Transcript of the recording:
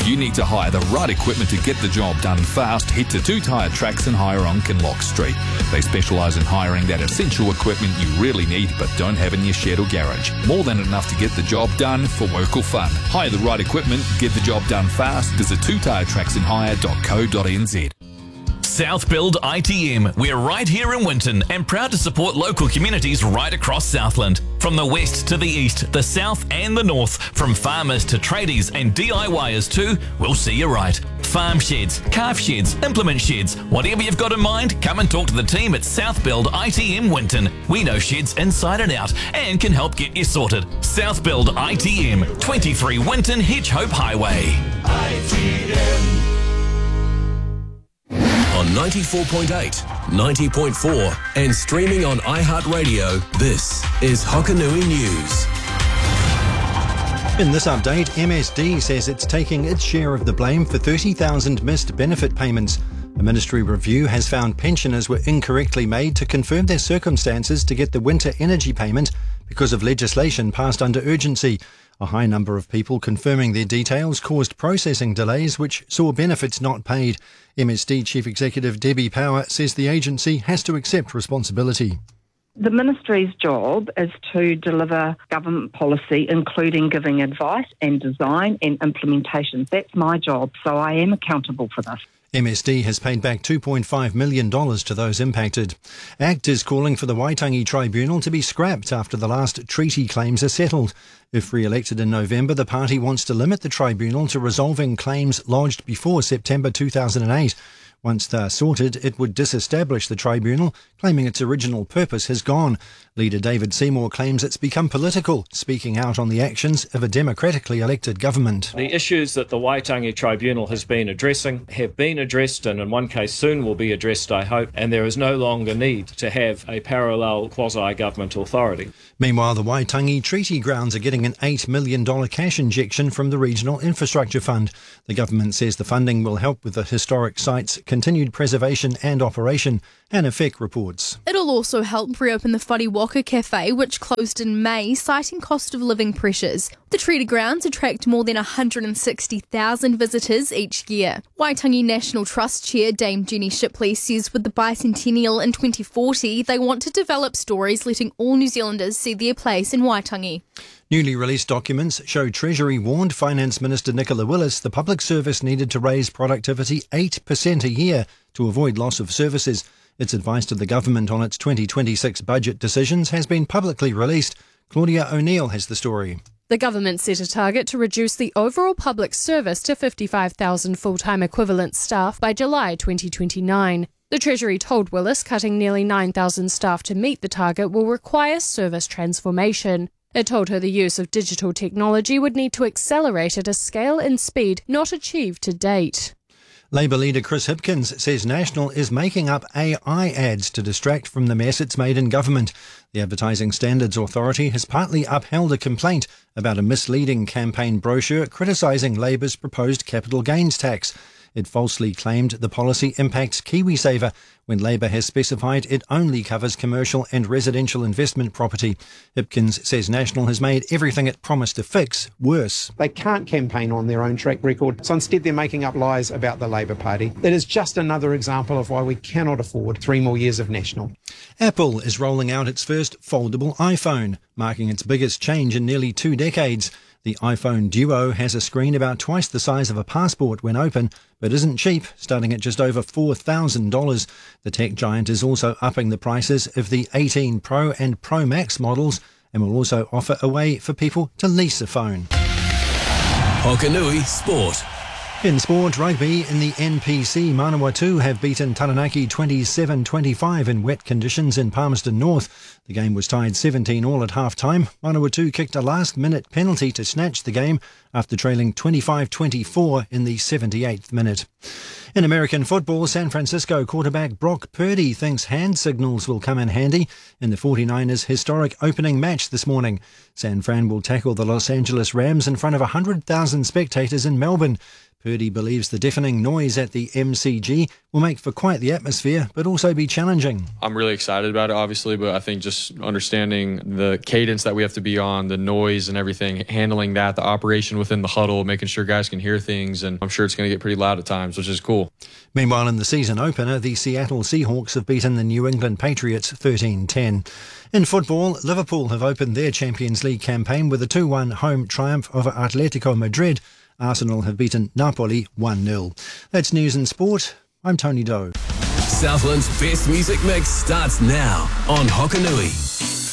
you need to hire the right equipment to get the job done fast, head to Two Tyre Tracks and Hire on Kinloch Street. They specialise in hiring that essential equipment you really need but don't have in your shed or garage. More than enough to get the job done for work or fun. Hire the right equipment, get the job done fast. Visit twotyretracksandhire.co.nz. South Build ITM. We're right here in Winton and proud to support local communities right across Southland. From the west to the east, the south and the north, from farmers to tradies and DIYers too, we'll see you right. Farm sheds, calf sheds, implement sheds, whatever you've got in mind, come and talk to the team at South Build ITM Winton. We know sheds inside and out and can help get you sorted. South Build ITM, 23 Winton Hedgehope Highway. ITM. On 94.8, 90.4 and streaming on iHeartRadio, this is Hokanui News. In this update, MSD says it's taking its share of the blame for 30,000 missed benefit payments. A ministry review has found pensioners were incorrectly made to confirm their circumstances to get the winter energy payment because of legislation passed under urgency. A high number of people confirming their details caused processing delays which saw benefits not paid. MSD Chief Executive Debbie Power says the agency has to accept responsibility. The Ministry's job is to deliver government policy, including giving advice and design and implementation. That's my job, so I am accountable for this. MSD has paid back $2.5 million to those impacted. ACT is calling for the Waitangi Tribunal to be scrapped after the last treaty claims are settled. If re-elected in November, the party wants to limit the tribunal to resolving claims lodged before September 2008. Once they're sorted, it would disestablish the tribunal, claiming its original purpose has gone. Leader David Seymour claims it's become political, speaking out on the actions of a democratically elected government. The issues that the Waitangi Tribunal has been addressing have been addressed and in one case soon will be addressed, I hope, and there is no longer need to have a parallel quasi-government authority. Meanwhile, the Waitangi Treaty Grounds are getting an $8 million cash injection from the Regional Infrastructure Fund. The government says the funding will help with the historic site's continued preservation and operation. Anna Feck reports. It'll also help reopen the Whariwaka Cafe, which closed in May, citing cost of living pressures. The treaty grounds attract more than 160,000 visitors each year. Waitangi National Trust Chair Dame Jenny Shipley says with the bicentennial in 2040, they want to develop stories letting all New Zealanders see their place in Waitangi. Newly released documents show Treasury warned Finance Minister Nicola Willis the public service needed to raise productivity 8% a year to avoid loss of services. Its advice to the government on its 2026 budget decisions has been publicly released. Claudia O'Neill has the story. The government set a target to reduce the overall public service to 55,000 full-time equivalent staff by July 2029. The Treasury told Willis cutting nearly 9,000 staff to meet the target will require service transformation. It told her the use of digital technology would need to accelerate at a scale and speed not achieved to date. Labour leader Chris Hipkins says National is making up AI ads to distract from the mess it's made in government. The Advertising Standards Authority has partly upheld a complaint about a misleading campaign brochure criticising Labour's proposed capital gains tax. It falsely claimed the policy impacts KiwiSaver when Labour has specified it only covers commercial and residential investment property. Hipkins says National has made everything it promised to fix worse. They can't campaign on their own track record, so instead they're making up lies about the Labour Party. That is just another example of why we cannot afford 3 more years of National. Apple is rolling out its first foldable iPhone, marking its biggest change in nearly 2 decades. The iPhone Duo has a screen about twice the size of a passport when open, but isn't cheap, starting at just over $4,000. The tech giant is also upping the prices of the 18 Pro and Pro Max models and will also offer a way for people to lease a phone. Hokanui Sport. In sport, rugby in the NPC, Manawatu have beaten Taranaki 27-25 in wet conditions in Palmerston North. The game was tied 17-all at half-time. Manawatu kicked a last-minute penalty to snatch the game after trailing 25-24 in the 78th minute. In American football, San Francisco quarterback Brock Purdy thinks hand signals will come in handy in the 49ers' historic opening match this morning. San Fran will tackle the Los Angeles Rams in front of 100,000 spectators in Melbourne. Purdy believes the deafening noise at the MCG will make for quite the atmosphere, but also be challenging. I'm really excited about it, obviously, but I think just understanding the cadence that we have to be on, the noise and everything, handling that, the operation within the huddle, making sure guys can hear things, and I'm sure it's going to get pretty loud at times, which is cool. Meanwhile, in the season opener, the Seattle Seahawks have beaten the New England Patriots 13-10. In football, Liverpool have opened their Champions League campaign with a 2-1 home triumph over Atletico Madrid. Arsenal have beaten Napoli 1-0. That's news and sport. I'm Tony Doe. Southland's best music mix starts now on Hokanui.